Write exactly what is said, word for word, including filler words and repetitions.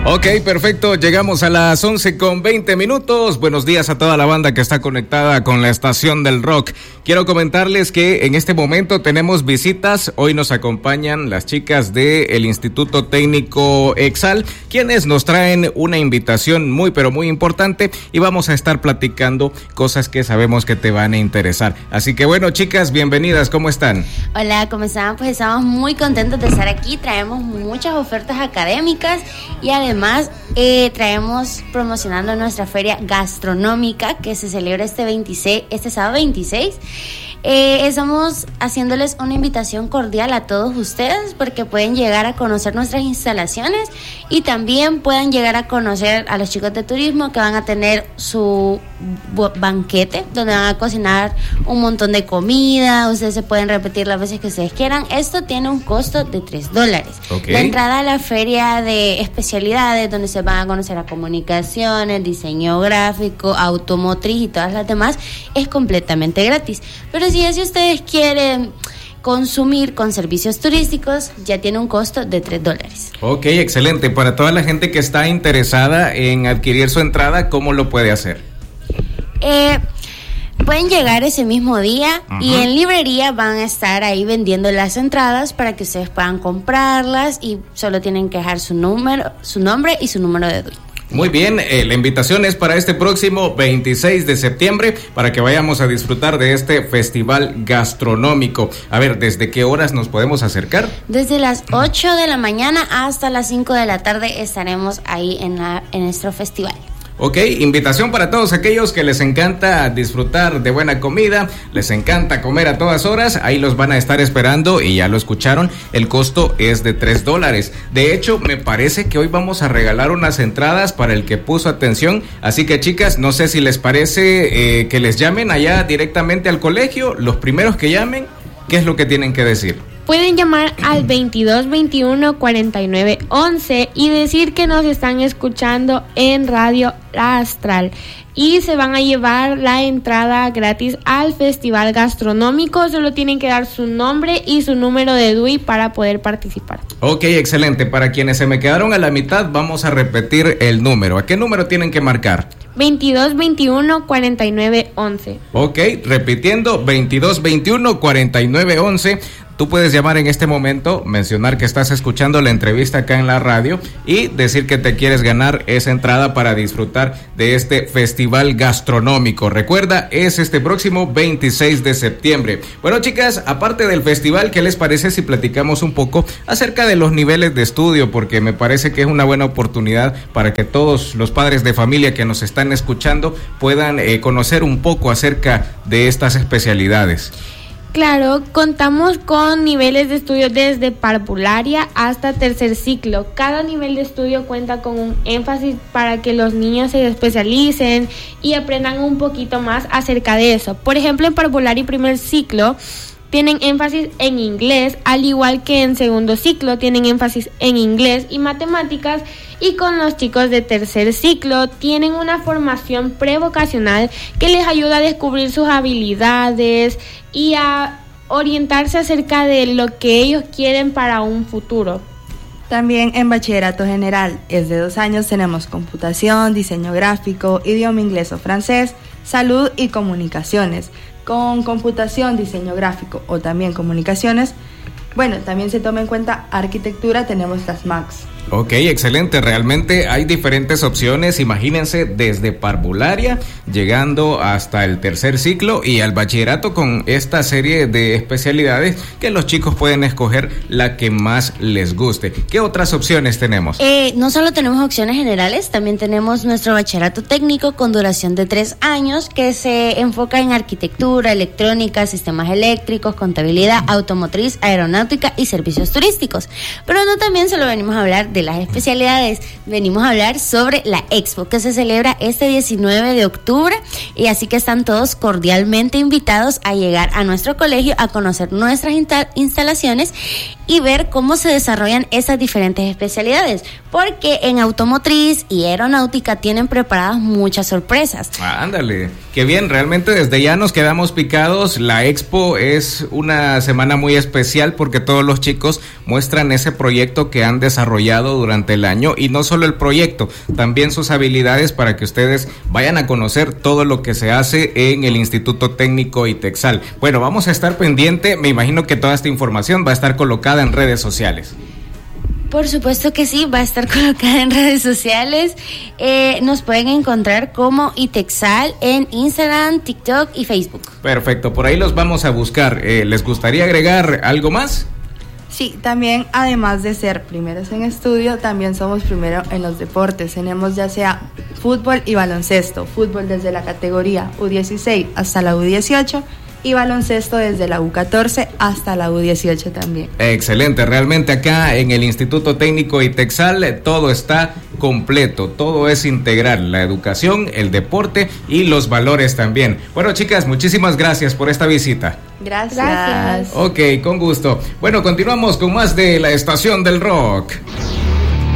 Ok, perfecto. Llegamos a las once con veinte minutos. Buenos días a toda la banda que está conectada con la estación del rock. Quiero comentarles que en este momento tenemos visitas. Hoy nos acompañan las chicas del Instituto Técnico Exal, quienes nos traen una invitación muy pero muy importante y vamos a estar platicando cosas que sabemos que te van a interesar. Así que bueno, chicas, bienvenidas. ¿Cómo están? Hola, ¿cómo están? Pues estamos muy contentos de estar aquí. Traemos muchas ofertas académicas y además Además, eh, traemos promocionando nuestra feria gastronómica que se celebra este veintiséis, este sábado veintiséis. Eh, estamos haciéndoles una invitación cordial a todos ustedes porque pueden llegar a conocer nuestras instalaciones y también puedan llegar a conocer a los chicos de turismo que van a tener su banquete donde van a cocinar un montón de comida. Ustedes se pueden repetir las veces que ustedes quieran. Esto tiene un costo de tres dólares. Okay. La entrada a la feria de especialidades donde se van a conocer a comunicaciones, diseño gráfico, automotriz y todas las demás es completamente gratis. Pero si es si ustedes quieren consumir con servicios turísticos, ya tiene un costo de tres dólares. Ok, excelente. Para toda la gente que está interesada en adquirir su entrada, ¿cómo lo puede hacer? Eh, pueden llegar ese mismo día. Uh-huh. Y en librería van a estar ahí vendiendo las entradas para que ustedes puedan comprarlas y solo tienen que dejar su número, su nombre y su número de D U I. Muy bien, eh, la invitación es para este próximo veintiséis de septiembre para que vayamos a disfrutar de este festival gastronómico. A ver, ¿desde qué horas nos podemos acercar? Desde las ocho de la mañana hasta las cinco de la tarde estaremos ahí en, la, en nuestro festival. Ok, invitación para todos aquellos que les encanta disfrutar de buena comida, les encanta comer a todas horas, ahí los van a estar esperando y ya lo escucharon, el costo es de tres dólares. De hecho, me parece que hoy vamos a regalar unas entradas para el que puso atención, así que chicas, no sé si les parece eh, que les llamen allá directamente al colegio, los primeros que llamen, ¿qué es lo que tienen que decir? Pueden llamar al veintidós veintiuno cuarenta y nueve once y decir que nos están escuchando en Radio La Astral y se van a llevar la entrada gratis al festival gastronómico. Solo tienen que dar su nombre y su número de D U I para poder participar. Ok, excelente. Para quienes se me quedaron a la mitad, vamos a repetir el número. ¿A qué número tienen que marcar? veintidós veintiuno cuarenta y nueve once. Ok, repitiendo, veintidós veintiuno cuarenta y nueve once. Tú puedes llamar en este momento, mencionar que estás escuchando la entrevista acá en la radio y decir que te quieres ganar esa entrada para disfrutar de este festival gastronómico. Recuerda, es este próximo veintiséis de septiembre. Bueno, chicas, aparte del festival, ¿qué les parece si platicamos un poco acerca de los niveles de estudio? Porque me parece que es una buena oportunidad para que todos los padres de familia que nos están escuchando puedan eh, conocer un poco acerca de estas especialidades. Claro, contamos con niveles de estudio desde parvularia hasta tercer ciclo. Cada nivel de estudio cuenta con un énfasis para que los niños se especialicen y aprendan un poquito más acerca de eso. Por ejemplo, en parvularia y primer ciclo tienen énfasis en inglés, al igual que en segundo ciclo tienen énfasis en inglés y matemáticas. Y con los chicos de tercer ciclo tienen una formación prevocacional que les ayuda a descubrir sus habilidades y a orientarse acerca de lo que ellos quieren para un futuro. También en bachillerato general es de dos años, tenemos computación, diseño gráfico, idioma inglés o francés, salud y comunicaciones. Con computación, diseño gráfico o también comunicaciones, bueno, también se toma en cuenta arquitectura, tenemos las M A Cs. Ok, excelente. Realmente hay diferentes opciones. Imagínense desde parvularia llegando hasta el tercer ciclo y al bachillerato con esta serie de especialidades que los chicos pueden escoger la que más les guste. ¿Qué otras opciones tenemos? Eh, no solo tenemos opciones generales, también tenemos nuestro bachillerato técnico con duración de tres años que se enfoca en arquitectura, electrónica, sistemas eléctricos, contabilidad, automotriz, aeronáutica y servicios turísticos. Pero no también solo venimos a hablar de de las especialidades, venimos a hablar sobre la Expo que se celebra este diecinueve de octubre y así que están todos cordialmente invitados a llegar a nuestro colegio a conocer nuestras insta- instalaciones y ver cómo se desarrollan esas diferentes especialidades, porque en automotriz y aeronáutica tienen preparadas muchas sorpresas. Ah, ándale, qué bien, realmente desde ya nos quedamos picados. La Expo es una semana muy especial porque todos los chicos muestran ese proyecto que han desarrollado durante el año, y no solo el proyecto, también sus habilidades, para que ustedes vayan a conocer todo lo que se hace en el Instituto Técnico ITEXAL. Bueno, vamos a estar pendiente, me imagino que toda esta información va a estar colocada en redes sociales. Por supuesto que sí, va a estar colocada en redes sociales. Eh, nos pueden encontrar como ITEXAL en Instagram, TikTok y Facebook. Perfecto, por ahí los vamos a buscar. Eh, ¿Les gustaría agregar algo más? Sí, también además de ser primeros en estudio, también somos primero en los deportes. Tenemos ya sea fútbol y baloncesto, fútbol desde la categoría U dieciséis hasta la U dieciocho y baloncesto desde la U catorce hasta la U dieciocho también. Excelente, realmente acá en el Instituto Técnico ITEXAL todo está completo, todo es integral, la educación, el deporte y los valores también. Bueno, chicas, muchísimas gracias por esta visita. Gracias. Gracias. Ok, con gusto. Bueno, continuamos con más de La Estación del Rock.